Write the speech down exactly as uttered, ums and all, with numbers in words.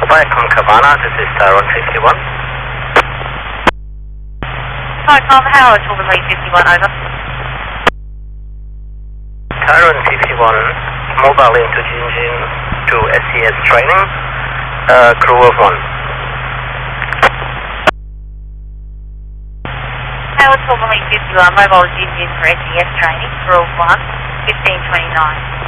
Viacom Cabana, this is Tyrone fifty-one. Viacom, Howard, Overlay fifty-one, over. Tyrone fifty-one, mobile into Jinjin to S C S training, uh, crew of one. Howard, Overlay fifty-one, mobile Jinjin for S C S training, crew of one, fifteen twenty-nine.